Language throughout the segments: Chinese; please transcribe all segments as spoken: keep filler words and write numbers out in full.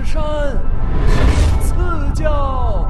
山，请赐教。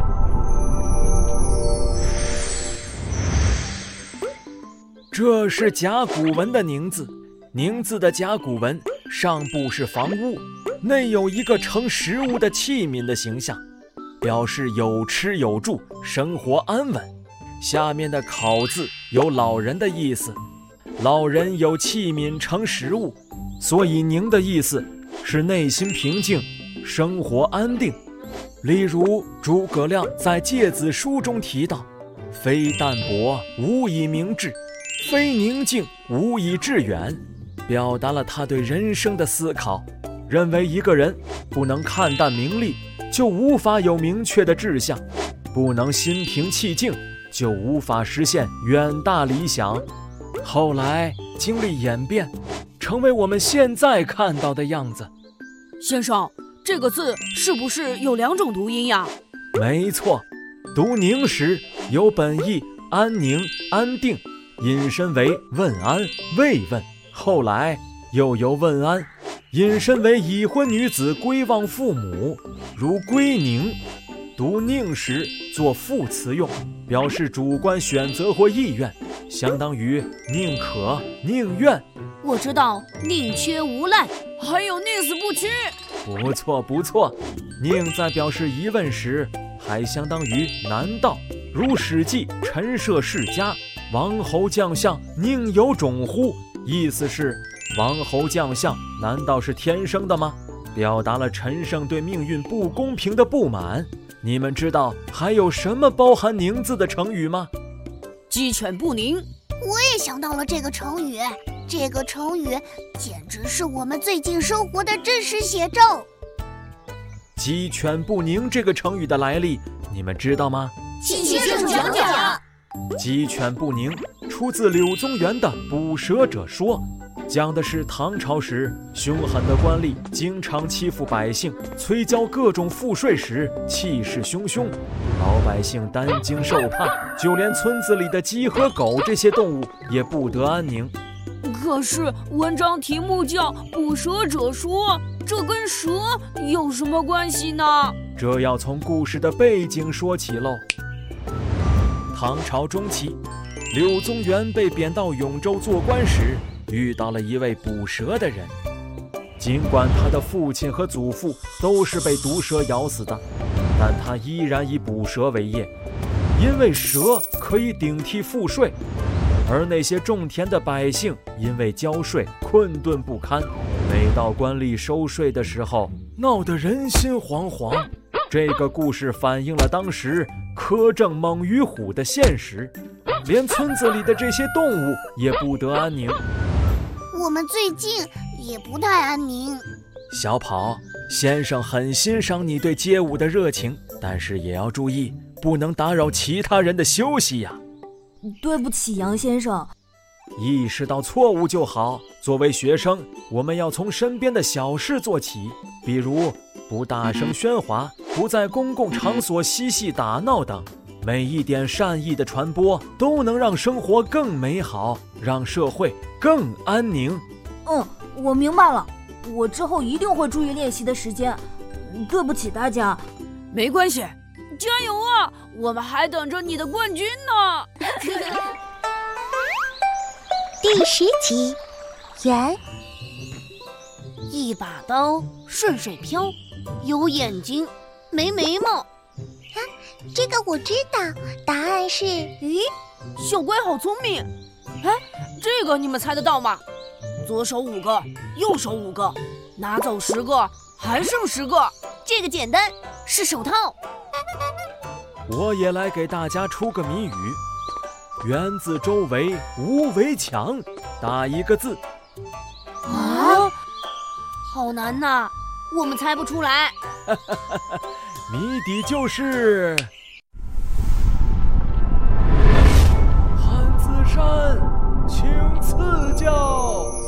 这是甲骨文的宁字，宁字的甲骨文上部是房屋，内有一个盛食物的器皿的形象，表示有吃有住，生活安稳。下面的考字有老人的意思，老人有器皿盛食物，所以宁的意思是内心平静，生活安定。例如诸葛亮在诫子书中提到，非淡泊无以明志，非宁静无以致远，表达了他对人生的思考，认为一个人不能看淡名利，就无法有明确的志向，不能心平气静，就无法实现远大理想。后来经历演变，成为我们现在看到的样子。 先生，这个字是不是有两种读音呀？ 没错，读宁时有本意安宁安定，引申为问安慰问，后来又由问安引申为已婚女子归望父母，如归宁。读宁时做副词用，表示主观选择或意愿，相当于宁可宁愿。 我知道宁缺毋滥，还有宁死不屈。 不错不错，宁在表示疑问时还相当于难道，如史记陈涉世家，王侯将相宁有种乎，意思是王侯将相难道是天生的吗？表达了陈胜对命运不公平的不满。你们知道还有什么包含宁字的成语吗？ 鸡犬不宁。 我也想到了这个成语，这个成语简直是我们最近生活的真实写照。 鸡犬不宁这个成语的来历你们知道吗？ 请先生讲讲。 鸡犬不宁出自柳宗元的《捕蛇者说》，讲的是唐朝时凶狠的官吏经常欺负百姓，催交各种赋税时气势汹汹，老百姓担惊受怕，就连村子里的鸡和狗这些动物也不得安宁。 可是文章题目叫《捕蛇者说》，这跟蛇有什么关系呢？ 这要从故事的背景说起喽。唐朝中期，柳宗元被贬到永州做官时，遇到了一位捕蛇的人。尽管他的父亲和祖父都是被毒蛇咬死的，但他依然以捕蛇为业，因为蛇可以顶替赋税，而那些种田的百姓因为交税困顿不堪，每到官吏收税的时候，闹得人心惶惶。这个故事反映了当时苛政猛于虎的现实，连村子里的这些动物也不得安宁。 我们最近也不太安宁。 小跑，先生很欣赏你对街舞的热情，但是也要注意，不能打扰其他人的休息呀。 对不起，杨先生。 意识到错误就好。作为学生，我们要从身边的小事做起，比如不大声喧哗，不在公共场所嬉戏打闹等。每一点善意的传播，都能让生活更美好，让社会更安宁。 嗯，我明白了，我之后一定会注意练习的时间。对不起大家。 没关系，加油啊！我们还等着你的冠军呢。 第十集，圆。 一把刀顺水漂，有眼睛没眉毛。 啊，这个我知道，答案是鱼。 小乖好聪明。哎，这个你们猜得到吗？左手五个，右手五个，拿走十个，还剩十个。这个简单，是手套。 我也来给大家出个谜语。园子周围无围墙，打一个字。 啊，好难呐，我们猜不出来。 谜底就是汉子山，请赐教。